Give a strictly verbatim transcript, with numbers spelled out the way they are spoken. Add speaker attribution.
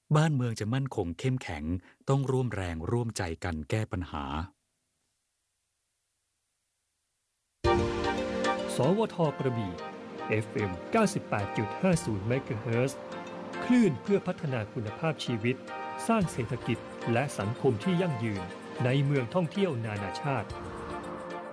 Speaker 1: บ้านเมืองจะมั่นคงเข้มแข็งต้องร่วมแรงร่วมใจกันแก้ปัญหา
Speaker 2: สวทกระบี่ เอฟ เอ็ม เก้าสิบแปดจุดห้าศูนย์ เมกะเฮิรตซ์คลื่นเพื่อพัฒนาคุณภาพชีวิตสร้างเศรษฐกิจและสังคมที่ยั่งยืนในเมืองท่องเที่ยวนานาชาติ